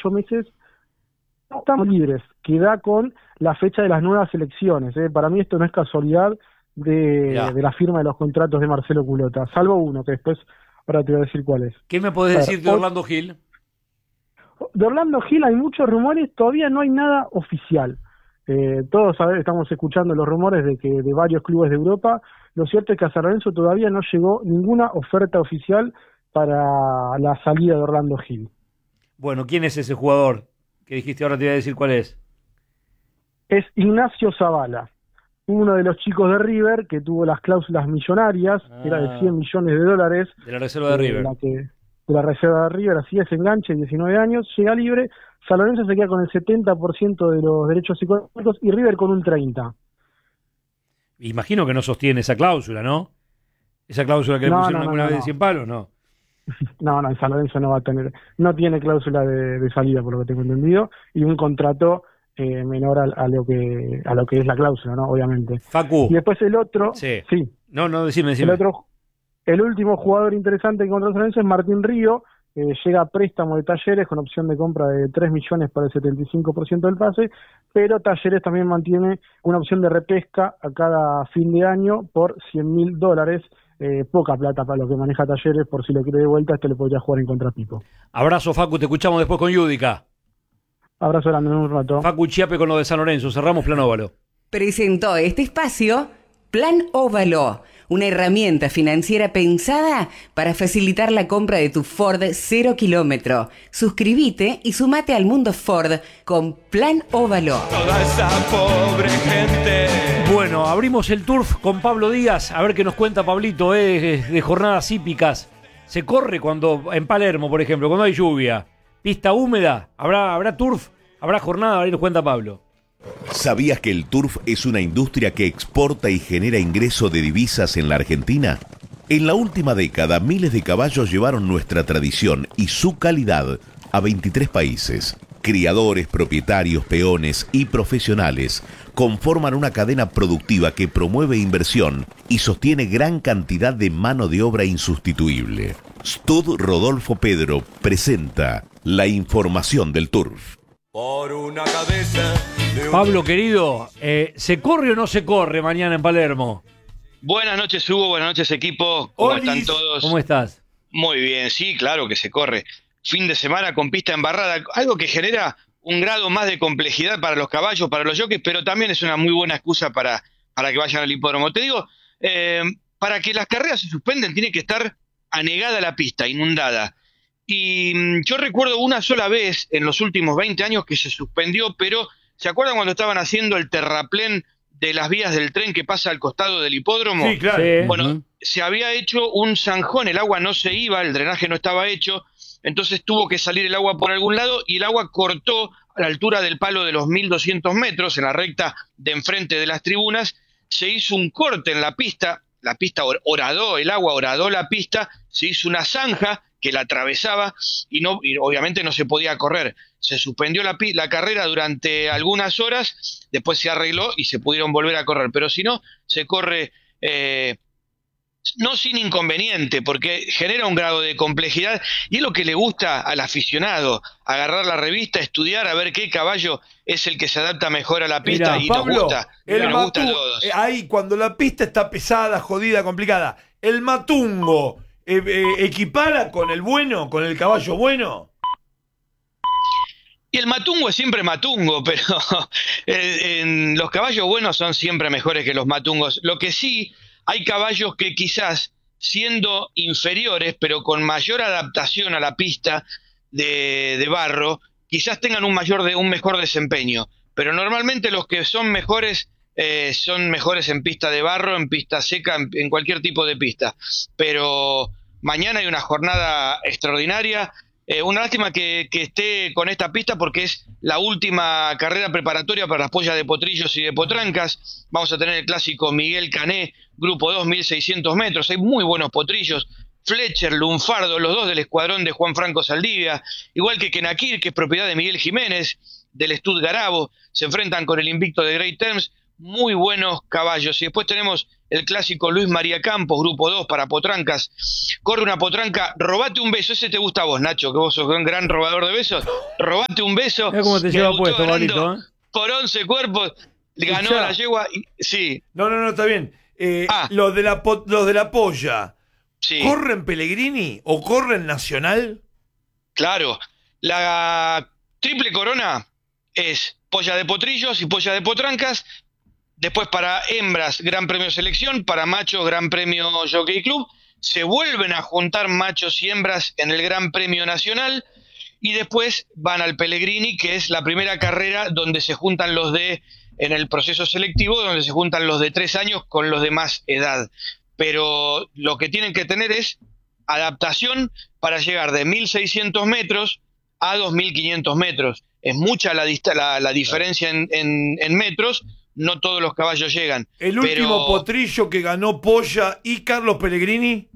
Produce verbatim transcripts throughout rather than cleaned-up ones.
ocho meses, estamos libres, que da con la fecha de las nuevas elecciones. ¿eh? Para mí esto no es casualidad de, de la firma de los contratos de Marcelo Culota, salvo uno, que después ahora te voy a decir cuál es. ¿Qué me podés decir de Orlando Gil? De Orlando Gil hay muchos rumores, todavía no hay nada oficial. Eh, todos sabe, estamos escuchando los rumores de que de varios clubes de Europa. Lo cierto es que a San Lorenzo todavía no llegó ninguna oferta oficial para la salida de Orlando Gil. Bueno, ¿quién es ese jugador que dijiste? Ahora te voy a decir cuál es. Es Ignacio Zavala, uno de los chicos de River que tuvo las cláusulas millonarias, ah, que era de cien millones de dólares. De la reserva de eh, River. La que, de la reserva de River, así es, enganche, diecinueve años, llega libre. San Lorenzo se queda con el setenta por ciento de los derechos económicos y River con un treinta por ciento. Imagino que no sostiene esa cláusula, ¿no? Esa cláusula que no, le pusieron no, no, alguna no, vez no. de cien palos, ¿no? No, no, en San Lorenzo no va a tener, no tiene cláusula de, de salida, por lo que tengo entendido, y un contrato eh, menor a, a lo que a lo que es la cláusula, ¿no? Obviamente. Facu. Y después el otro, sí. sí. No, no, decime, decime. El otro, el último jugador interesante que encontró San Lorenzo es Martín Río. Eh, llega a préstamo de Talleres con opción de compra de tres millones para el setenta y cinco por ciento del pase, pero Talleres también mantiene una opción de repesca a cada fin de año por cien mil dólares, eh, poca plata para lo que maneja Talleres, por si lo quiere de vuelta, este le podría jugar en contra Pipo. Abrazo, Facu, te escuchamos después con Yudica. Abrazo grande, en un rato. Facu Chiape con lo de San Lorenzo, cerramos Plan Óvalo. Presentó este espacio Plan Óvalo, una herramienta financiera pensada para facilitar la compra de tu Ford cero kilómetro. Suscríbete y sumate al mundo Ford con Plan Óvalo. Toda esa pobre gente. Bueno, abrimos el turf con Pablo Díaz, a ver qué nos cuenta Pablito, eh, de jornadas hípicas. Se corre cuando, en Palermo, por ejemplo, cuando hay lluvia, pista húmeda, habrá, habrá turf, habrá jornada, ahí nos cuenta Pablo. ¿Sabías que el turf es una industria que exporta y genera ingreso de divisas en la Argentina? En la última década, miles de caballos llevaron nuestra tradición y su calidad a veintitrés países. Criadores, propietarios, peones y profesionales conforman una cadena productiva que promueve inversión y sostiene gran cantidad de mano de obra insustituible. Stud Rodolfo Pedro presenta la información del turf. Por una cabeza de un... Pablo, querido, eh, ¿se corre o no se corre mañana en Palermo? Buenas noches, Hugo. Buenas noches, equipo. ¿Cómo Olis. están todos? ¿Cómo estás? Muy bien, sí, claro que se corre. Fin de semana con pista embarrada, algo que genera un grado más de complejidad para los caballos, para los jockeys, pero también es una muy buena excusa para, para que vayan al hipódromo. Te digo, eh, para que las carreras se suspenden tiene que estar anegada la pista, inundada. Y mmm, yo recuerdo una sola vez en los últimos veinte años que se suspendió, pero ¿se acuerdan cuando estaban haciendo el terraplén de las vías del tren que pasa al costado del hipódromo? Sí, claro. Sí. Bueno, Uh-huh. se había hecho un zanjón, el agua no se iba, el drenaje no estaba hecho, entonces tuvo que salir el agua por algún lado y el agua cortó a la altura del palo de los mil doscientos metros, en la recta de enfrente de las tribunas, se hizo un corte en la pista, la pista horadó, el agua horadó la pista, se hizo una zanja que la atravesaba y no y obviamente no se podía correr. Se suspendió la, la carrera durante algunas horas, después se arregló y se pudieron volver a correr, pero si no, se corre eh, no sin inconveniente, porque genera un grado de complejidad y es lo que le gusta al aficionado, agarrar la revista, estudiar, a ver qué caballo es el que se adapta mejor a la pista. Mirá, y Pablo, nos gusta, el nos gusta a matu- todos. eh, ahí cuando la pista está pesada, jodida, complicada, el matungo eh, eh, equipara con el bueno, con el caballo bueno. Y el matungo es siempre matungo, pero eh, en, los caballos buenos son siempre mejores que los matungos. Lo que sí, hay caballos que quizás siendo inferiores, pero con mayor adaptación a la pista de, de barro, quizás tengan un mayor de, un mejor desempeño. Pero normalmente los que son mejores eh, son mejores en pista de barro, en pista seca, en, en cualquier tipo de pista. Pero mañana hay una jornada extraordinaria. Eh, una lástima que, que esté con esta pista porque es la última carrera preparatoria para las pollas de potrillos y de potrancas. Vamos a tener el clásico Miguel Cané, grupo dos, mil seiscientos metros. Hay muy buenos potrillos. Fletcher, Lunfardo, los dos del escuadrón de Juan Franco Saldivia. Igual que Kenakir, que es propiedad de Miguel Jiménez, del Stud Garabo. Se enfrentan con el invicto de Great Terms. muy buenos caballos. Y después tenemos el clásico Luis María Campos, grupo dos para potrancas. Corre una potranca, robate un beso. Ese te gusta a vos, Nacho, que vos sos un gran robador de besos. Robate un beso. Es como te lleva puesto, Pablito, ¿eh? Por once cuerpos, ganó Escuchá. la yegua. Y, sí. No, no, no, está bien. Eh, Ah. los, de la, po- los de la polla, Sí. ¿corren Pellegrini o corren Nacional? Claro, la triple corona es polla de potrillos y polla de potrancas. Después para hembras, Gran Premio Selección. Para machos, Gran Premio Jockey Club. Se vuelven a juntar machos y hembras en el Gran Premio Nacional. Y después van al Pellegrini, que es la primera carrera donde se juntan los de, en el proceso selectivo, donde se juntan los de tres años con los de más edad. Pero lo que tienen que tener es adaptación para llegar de mil seiscientos metros a dos mil quinientos metros. Es mucha la, dista- la, la diferencia en, en, en metros, no todos los caballos llegan. El último pero potrillo que ganó Polla y Carlos Pellegrini.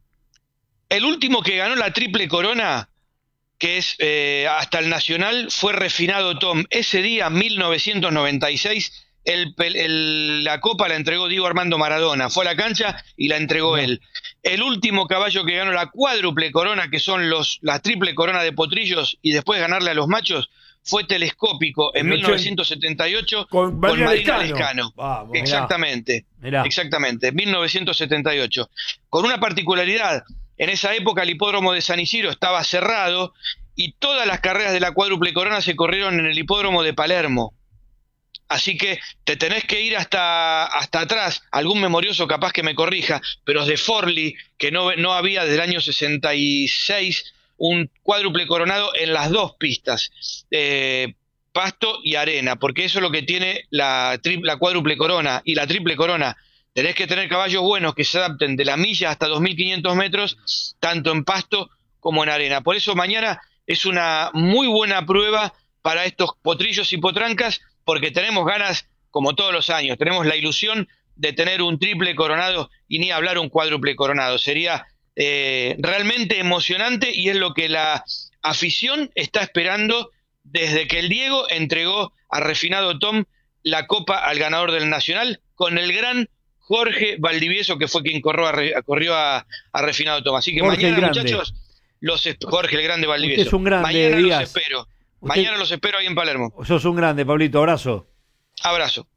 el último que ganó la triple corona, que es eh, hasta el Nacional, fue Refinado Tom. Ese día, mil novecientos noventa y seis, el, el, la copa la entregó Diego Armando Maradona. Fue a la cancha y la entregó él. El último caballo que ganó la cuádruple corona, que son los la triple corona de potrillos, y después ganarle a los machos, fue Telescópico en En mil novecientos setenta y ocho con con Marina Marina Lescano. Lescano. Vamos. Exactamente. Mirá. Exactamente, mil novecientos setenta y ocho. Con una particularidad, en esa época el hipódromo de San Isidro estaba cerrado y todas las carreras de la cuádruple corona se corrieron en el hipódromo de Palermo. Así que te tenés que ir hasta, hasta atrás, algún memorioso capaz que me corrija, pero de Forlì, que no, no había desde el año sesenta y seis un cuádruple coronado en las dos pistas, eh, pasto y arena, porque eso es lo que tiene la, tri, la cuádruple corona y la triple corona. Tenés que tener caballos buenos que se adapten de la milla hasta dos mil quinientos metros, tanto en pasto como en arena. Por eso mañana es una muy buena prueba para estos potrillos y potrancas, porque tenemos ganas, como todos los años, tenemos la ilusión de tener un triple coronado y ni hablar un cuádruple coronado. Sería eh, realmente emocionante y es lo que la afición está esperando desde que el Diego entregó a Refinado Tom la copa al ganador del Nacional con el gran Jorge Valdivieso, que fue quien corrió a, re, corrió a, a Refinado Tom. Así que Jorge mañana, muchachos, los Jorge el grande Valdivieso. Usted es un grande, mañana Díaz. los espero. Usted... Mañana los espero ahí en Palermo. Sos un grande, Pablito. Abrazo. Abrazo.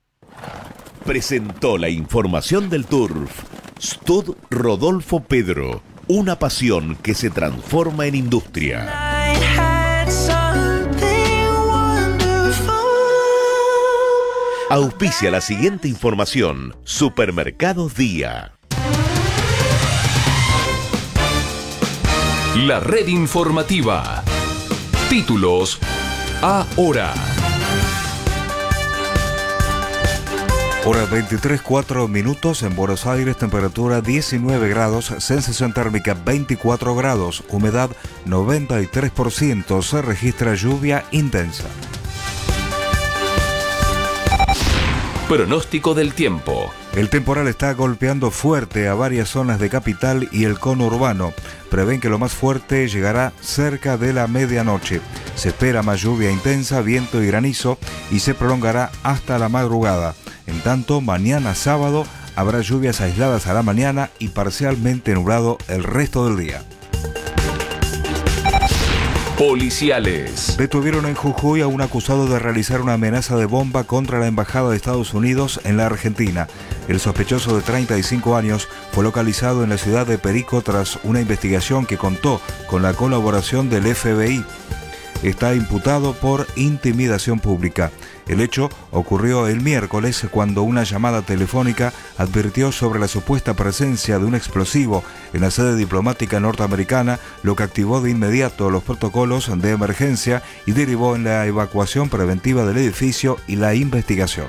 Presentó la información del Turf Stud Rodolfo Pedro, una pasión que se transforma en industria. Auspicia la siguiente información: Supermercados Día. La red informativa. Títulos ahora. Hora veintitrés, cuatro minutos en Buenos Aires, temperatura diecinueve grados, sensación térmica veinticuatro grados, humedad noventa y tres por ciento, se registra lluvia intensa. Pronóstico del tiempo. El temporal está golpeando fuerte a varias zonas de capital y el cono urbano. Prevén que lo más fuerte llegará cerca de la medianoche. Se espera más lluvia intensa, viento y granizo y se prolongará hasta la madrugada. En tanto, mañana sábado habrá lluvias aisladas a la mañana y parcialmente nublado el resto del día. Policiales. Detuvieron en Jujuy a un acusado de realizar una amenaza de bomba contra la Embajada de Estados Unidos en la Argentina. El sospechoso de treinta y cinco años fue localizado en la ciudad de Perico tras una investigación que contó con la colaboración del F B I. Está imputado por intimidación pública. El hecho ocurrió el miércoles cuando una llamada telefónica advirtió sobre la supuesta presencia de un explosivo en la sede diplomática norteamericana, lo que activó de inmediato los protocolos de emergencia y derivó en la evacuación preventiva del edificio y la investigación.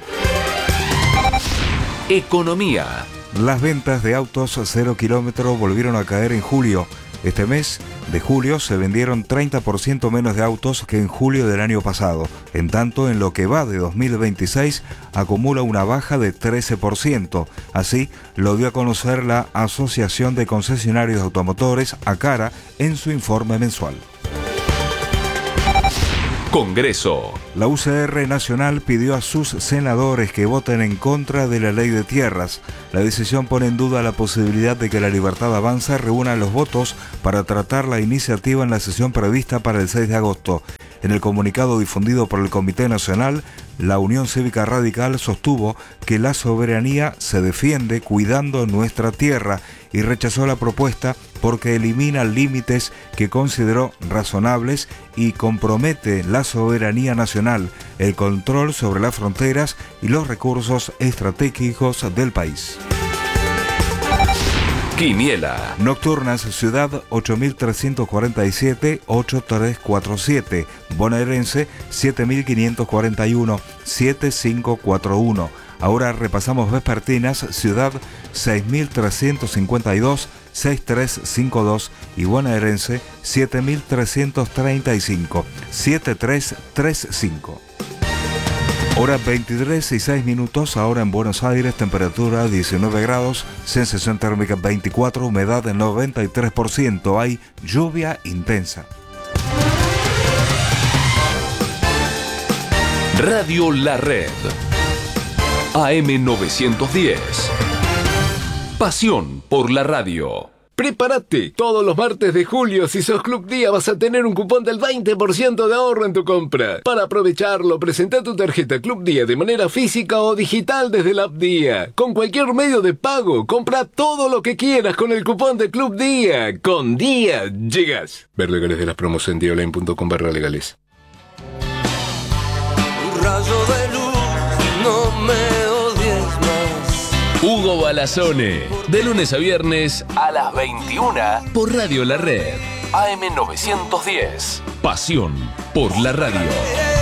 Economía. Las ventas de autos cero kilómetro volvieron a caer en julio. Este mes de julio se vendieron treinta por ciento menos de autos que en julio del año pasado. En tanto, en lo que va de dos mil veintiséis, acumula una baja de trece por ciento. Así lo dio a conocer la Asociación de Concesionarios de Automotores, ACARA, en su informe mensual. Congreso. La U C R Nacional pidió a sus senadores que voten en contra de la ley de tierras. La decisión pone en duda la posibilidad de que la Libertad Avanza reúna los votos para tratar la iniciativa en la sesión prevista para el seis de agosto. En el comunicado difundido por el Comité Nacional, la Unión Cívica Radical sostuvo que la soberanía se defiende cuidando nuestra tierra y rechazó la propuesta porque elimina límites que consideró razonables y compromete la soberanía nacional, el control sobre las fronteras y los recursos estratégicos del país. Quiniela. Nocturnas, Ciudad ocho mil trescientos cuarenta y siete, ocho mil trescientos cuarenta y siete. Bonaerense siete mil quinientos cuarenta y uno, siete mil quinientos cuarenta y uno. Ahora repasamos vespertinas, Ciudad seis mil trescientos cincuenta y dos, seis mil trescientos cincuenta y dos y bonaerense siete mil trescientos treinta y cinco, siete mil trescientos treinta y cinco. Hora veintitrés y seis minutos, ahora en Buenos Aires, temperatura diecinueve grados, sensación térmica veinticuatro, humedad del noventa y tres por ciento, hay lluvia intensa. Radio La Red. A M novecientos diez. Pasión por la radio. Prepárate, todos los martes de julio, si sos Club Día, vas a tener un cupón del veinte por ciento de ahorro en tu compra. Para aprovecharlo, presenta tu tarjeta Club Día de manera física o digital desde la app Día. Con cualquier medio de pago, compra todo lo que quieras con el cupón de Club Día. Con Día llegas. Ver legales de las promos en diaonline punto com barra legales. Un rayo de luz, no me odies más. Hugo Balazone, de lunes a viernes a las veintiuna por Radio La Red. A M novecientos diez. Pasión por la radio.